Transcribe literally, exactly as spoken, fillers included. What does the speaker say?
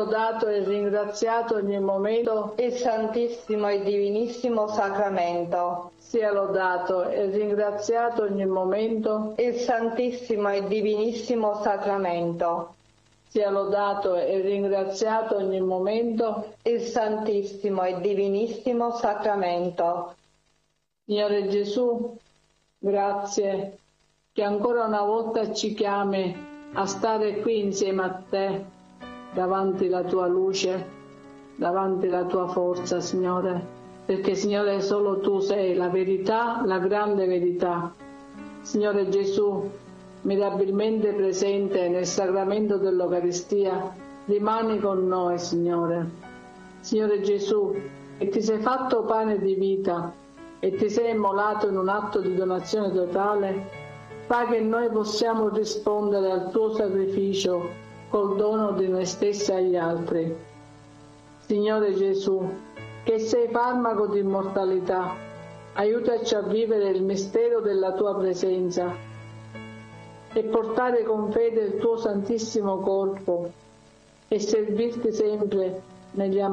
lodato e ringraziato ogni momento il Santissimo e Divinissimo Sacramento. Sia lodato e ringraziato ogni momento il Santissimo e Divinissimo Sacramento. Sia lodato e ringraziato ogni momento il Santissimo e Divinissimo Sacramento. Signore Gesù, grazie che ancora una volta ci chiami a stare qui insieme a te, davanti alla tua luce, davanti alla tua forza, Signore, perché, Signore, solo tu sei la verità, la grande verità. Signore Gesù, mirabilmente presente nel sacramento dell'Eucaristia, rimani con noi, Signore. Signore Gesù, che ti sei fatto pane di vita e ti sei immolato in un atto di donazione totale, fa che noi possiamo rispondere al tuo sacrificio col dono di noi stessi agli altri. Signore Gesù, che sei farmaco di immortalità, aiutaci a vivere il mistero della tua presenza e portare con fede il tuo santissimo corpo e servirti sempre negli